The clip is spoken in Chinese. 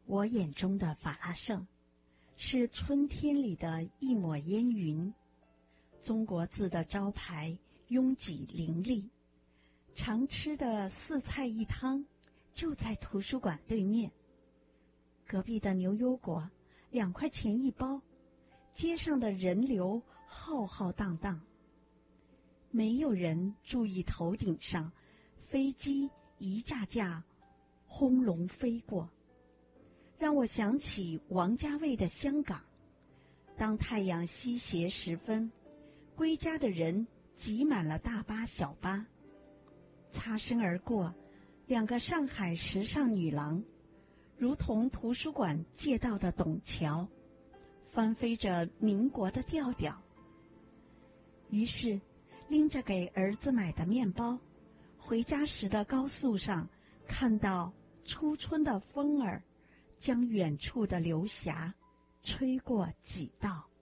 我眼中的法拉盛，是春天里的一抹烟云。中国字的招牌拥挤林立，常吃的四菜一汤就在图书馆对面。隔壁的牛油果2块钱一包，街上的人流浩浩荡荡。没有人注意头顶上飞机一架架轰隆飞过，让我想起王家卫的香港。当太阳西斜时分，归家的人挤满了大巴小巴，擦身而过2个上海时尚女郎，如同图书馆借到的董桥，翻飞着民国的调调。于是拎着给儿子买的面包，回家时的高速上看到初春的风儿将远处的流霞吹过几道。